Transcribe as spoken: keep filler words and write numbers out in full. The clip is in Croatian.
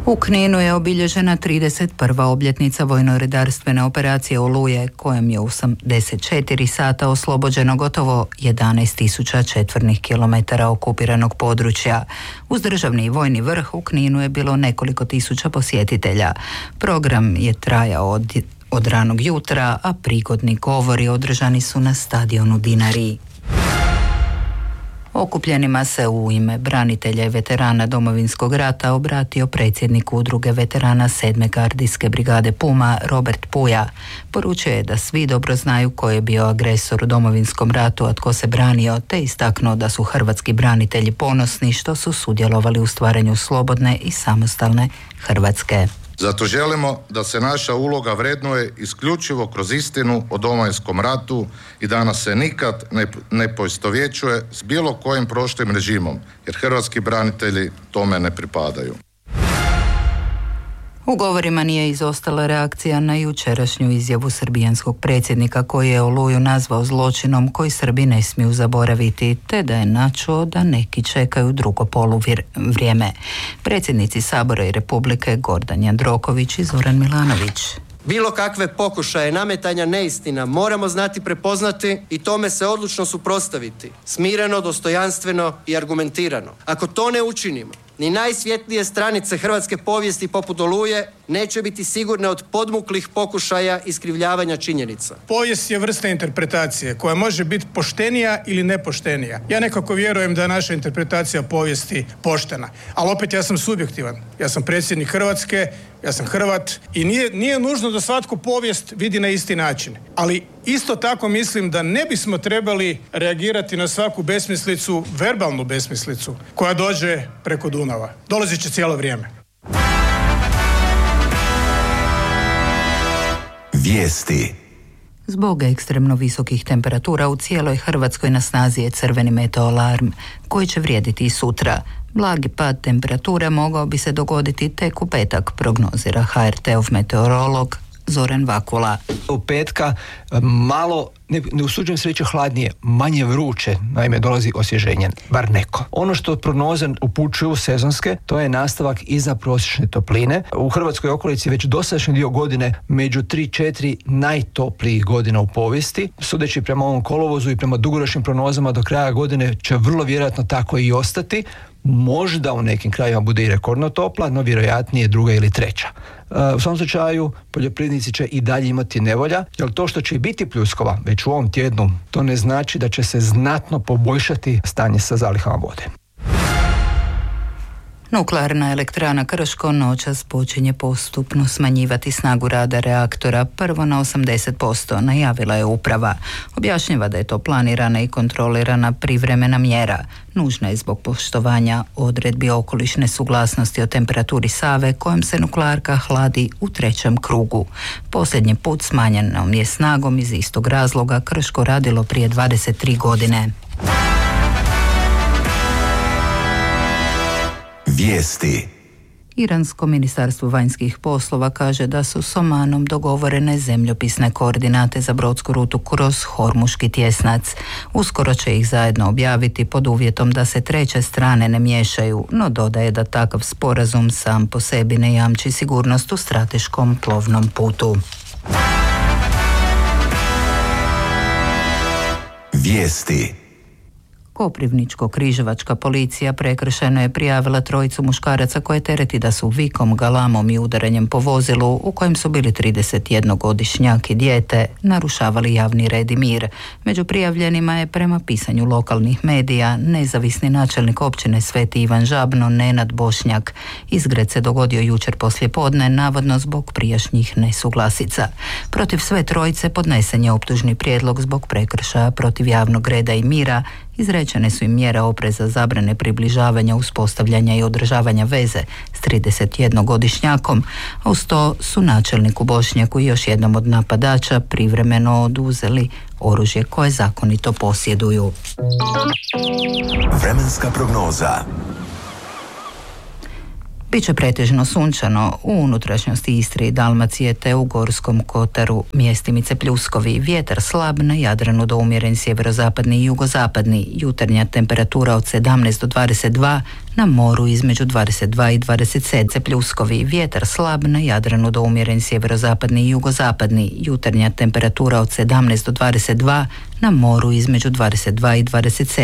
U Kninu je obilježena trideset prva obljetnica vojno-redarstvene operacije Oluje, kojem je u osamdeset četiri sata oslobođeno gotovo jedanaest tisuća četvornih kilometara okupiranog područja. Uz državni i vojni vrh u Kninu je bilo nekoliko tisuća posjetitelja. Program je trajao od, od ranog jutra, a prigodni govori održani su na stadionu Dinari. Okupljenima se u ime branitelja i veterana Domovinskog rata obratio predsjednik udruge veterana sedme gardijske brigade Puma Robert Puja. Poručio je da svi dobro znaju ko je bio agresor u Domovinskom ratu, a tko se branio, te istaknuo da su hrvatski branitelji ponosni što su sudjelovali u stvaranju slobodne i samostalne Hrvatske. Zato želimo da se naša uloga vrednuje isključivo kroz istinu o Domovinskom ratu i da nas se nikad ne, ne poistovjećuje s bilo kojim prošlim režimom, jer hrvatski branitelji tome ne pripadaju. U govorima nije izostala reakcija na jučerašnju izjavu srbijanskog predsjednika koji je Oluju nazvao zločinom koji Srbi ne smiju zaboraviti, te da je načuo da neki čekaju drugo poluvrijeme. Predsjednici Sabora i Republike Gordan Jandroković i Zoran Milanović. Bilo kakve pokušaje nametanja neistina moramo znati prepoznati i tome se odlučno suprotstaviti, smireno, dostojanstveno i argumentirano. Ako to ne učinimo, ni najsvjetlije stranice hrvatske povijesti poput Oluje neće biti sigurne od podmuklih pokušaja iskrivljavanja činjenica. Povijest je vrsta interpretacije koja može biti poštenija ili nepoštenija. Ja nekako vjerujem da je naša interpretacija povijesti poštena, ali opet ja sam subjektivan. Ja sam predsjednik Hrvatske, ja sam Hrvat i nije, nije nužno da svatko povijest vidi na isti način. Ali isto tako mislim da ne bismo trebali reagirati na svaku besmislicu, verbalnu besmislicu, koja dođe preko Dunava. Dolazit će cijelo vrijeme. Vijesti. Zbog ekstremno visokih temperatura u cijeloj Hrvatskoj na snazi je crveni meteoalarm, koji će vrijediti i sutra. Blagi pad temperature mogao bi se dogoditi tek u petak, prognozira ha er te-ov meteorolog Zoran Vakula. U petka malo, ne, ne usuđujem se reći hladnije, manje vruće, naime dolazi osvježenje, bar neko. Ono što prognoze upućuju sezonske, to je nastavak iza prosječne topline. U Hrvatskoj okolici već dosadašnji dio godine među tri četiri najtoplijih godina u povijesti. Sudeći prema ovom kolovozu i prema dugoročnim prognozama do kraja godine će vrlo vjerojatno tako i ostati. Možda u nekim krajima bude i rekordno topla, no vjerojatnije druga ili treća. U svom slučaju poljoprivrednici će i dalje imati nevolja, jer to što će biti pljuskova već u ovom tjednu, to ne znači da će se znatno poboljšati stanje sa zalihama vode. Nuklearna elektrana Krško noćas počinje postupno smanjivati snagu rada reaktora, prvo na osamdeset posto, najavila je uprava. Objašnjava da je to planirana i kontrolirana privremena mjera. Nužna je zbog poštovanja odredbi okolišne suglasnosti o temperaturi Save, kojom se nuklearka hladi u trećem krugu. Posljednji put smanjenom je snagom iz istog razloga Krško radilo prije dvadeset tri godine. Vijesti. Iransko ministarstvo vanjskih poslova kaže da su s Omanom dogovorene zemljopisne koordinate za brodsku rutu kroz Hormuški tjesnac. Uskoro će ih zajedno objaviti pod uvjetom da se treće strane ne miješaju, no dodaje da takav sporazum sam po sebi ne jamči sigurnost u strateškom plovnom putu. Vijesti. Koprivničko-križevačka policija prekršajno je prijavila trojicu muškaraca koje tereti da su vikom, galamom i udaranjem po vozilu, u kojem su bili tridesetjednogodišnjak i dijete, narušavali javni red i mir. Među prijavljenima je, prema pisanju lokalnih medija, nezavisni načelnik općine Sveti Ivan Žabno, Nenad Bošnjak. Izgred se dogodio jučer poslijepodne, navodno zbog prijašnjih nesuglasica. Protiv sve trojice podnesen je optužni prijedlog zbog prekršaja protiv javnog reda i mira. Izrečene su im mjere opreza, zabrane približavanja, uspostavljanja i održavanja veze s tridesetjednogodišnjakom, a uz to su načelniku Bošnjaku i još jednom od napadača privremeno oduzeli oružje koje zakonito posjeduju. Vremenska prognoza. Biće pretežno sunčano u unutrašnjosti Istre i Dalmacije te u Gorskom kotaru mjestimice pljuskovi. Vjetar slab, na Jadranu do umjeren sjeverozapadni i jugozapadni. Jutarnja temperatura od sedamnaest do dvadeset dva, na moru između dvadeset dva i dvadeset sedam. Pljuskovi. Vjetar slab, na Jadranu do umjeren sjeverozapadni i jugozapadni. Jutarnja temperatura od sedamnaest do dvadeset dva, na moru između dvadeset dva i dvadeset sedam.